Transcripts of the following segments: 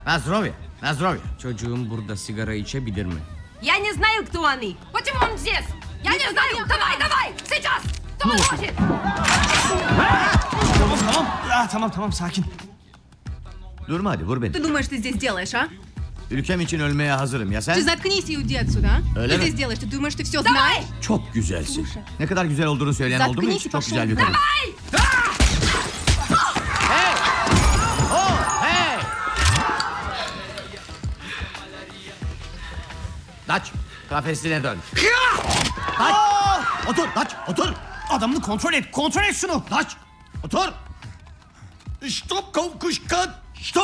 Nazdrovya. Çocuğum burada sigara içebilir mi? Я не знаю, кто они. Почему он здесь? Я не знаю. Давай, сейчас. Кто может? Tamam sakin. Durma hadi vur beni. Ты думаешь, ты здесь делаешь, а? Ülkem için ölmeye hazırım ya Ты sen? заткнись и уйди отсюда, а? Öyle Ты mi? здесь делаешь? Ты думаешь, ты все знаешь? Çok güzelsin. Ne kadar güzel olduğunu söyleyen oldu mu Zatknись hiç? и Çok пошел. güzel bir kadın. Hey! Oh, hey! Daç, kafesine dön. Daç! Otur, Daç, otur! Adamını kontrol et şunu. Daç, otur! Stop, kavkuşkan! Stop!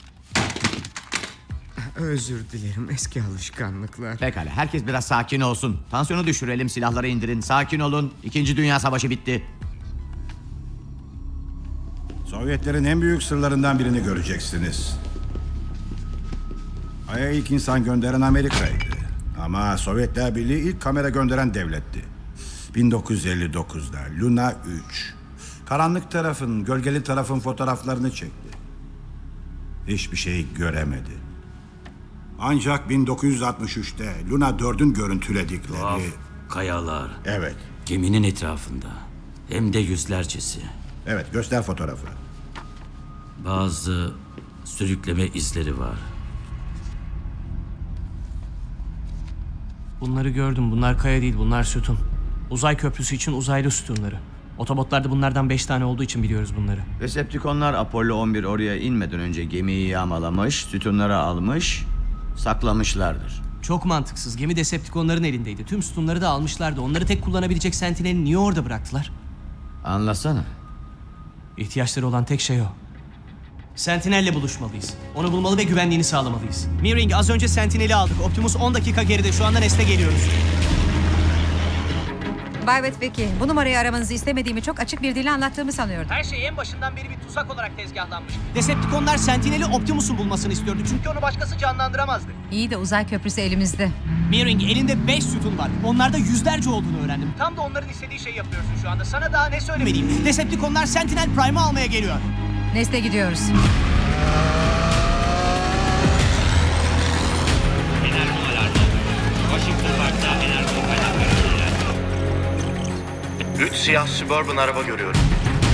Özür dilerim, eski alışkanlıklar. Pekala, herkes biraz sakin olsun. Tansiyonu düşürelim, silahları indirin. Sakin olun. İkinci Dünya Savaşı bitti. Sovyetlerin en büyük sırlarından birini göreceksiniz. Ay'a ilk insan gönderen Amerika'ydı. Ama Sovyetler Birliği ilk kamera gönderen devletti. 1959'da Luna 3. Karanlık tarafın, gölgeli tarafın fotoğraflarını çekti. Hiçbir şey göremedi. Ancak 1963'te Luna 4'ün görüntüledikleri... Tuhaf kayalar. Evet, Geminin etrafında. Hem de yüzlercesi. evet göster fotoğrafı. Bazı sürükleme izleri var. Bunları gördüm. Bunlar kaya değil, bunlar sütun. Uzay köprüsü için uzaylı sütunları. Otobotlarda bunlardan 5 tane olduğu için biliyoruz bunları. Decepticonlar Apollo 11 oraya inmeden önce gemiyi yağmalamış, sütunları almış, saklamışlardır. Çok mantıksız. Gemi Decepticonların elindeydi. Tüm sütunları da almışlardı. Onları tek kullanabilecek Sentinel'i niye orada bıraktılar? Anlasana. İhtiyaçları olan tek şey o. Sentinel'le buluşmalıyız. Onu bulmalı ve güvenliğini sağlamalıyız. Meering, az önce Sentinel'i aldık. Optimus 10 dakika geride. Şu anda Nest'e geliyoruz. Bay Witwicky, bu numarayı aramanızı istemediğimi çok açık bir dille anlattığımı sanıyordum. Her şey en başından beri bir tuzak olarak tezgahlanmış. Decepticonlar Sentinel'i Optimus'un bulmasını istiyordu. Çünkü onu başkası canlandıramazdı. İyi de uzay köprüsü elimizde. Meering, elinde 5 sütun var. Onlarda yüzlerce olduğunu öğrendim. Tam da onların istediği şeyi yapıyorsun şu anda. Sana daha ne söylemeliyim? Decepticonlar Sentinel Prime'ı almaya geliyor. Nest'e gidiyoruz. Enerji alarmı. Washington Park'ta enerji kaynakları. 3 siyah Suburban araba görüyorum.